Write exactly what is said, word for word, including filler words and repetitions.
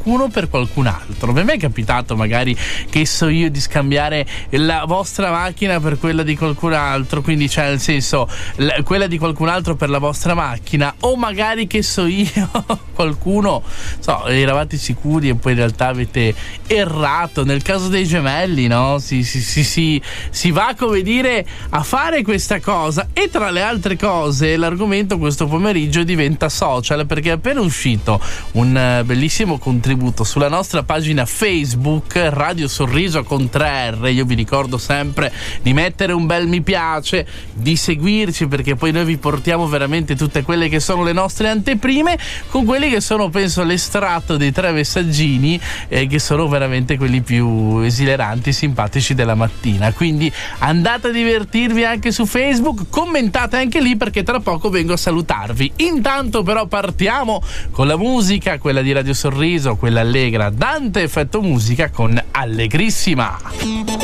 qualcuno per qualcun altro. A me è capitato magari, che so io, di scambiare la vostra macchina per quella di qualcun altro, quindi cioè nel senso la, quella di qualcun altro per la vostra macchina, o magari che so io qualcuno, so, eravate sicuri e poi in realtà avete errato. Nel caso dei gemelli, no? Si, si, si, si, si va, come dire, a fare questa cosa. E tra le altre cose l'argomento questo pomeriggio diventa social, perché è appena uscito un bellissimo contributo sulla nostra pagina Facebook Radio Sorriso con tre R. Io vi ricordo sempre di mettere un bel mi piace, di seguirci, perché poi noi vi portiamo veramente tutte quelle che sono le nostre anteprime, con quelli che sono, penso, l'estratto dei tre messaggini eh, che sono veramente quelli più esileranti, simpatici della mattina. Quindi andate a divertirvi anche su Facebook, commentate anche lì, perché tra poco vengo a salutarvi. Intanto però partiamo con la musica, quella di Radio Sorriso, quella allegra, Dante Effetto Musica con Allegrissima.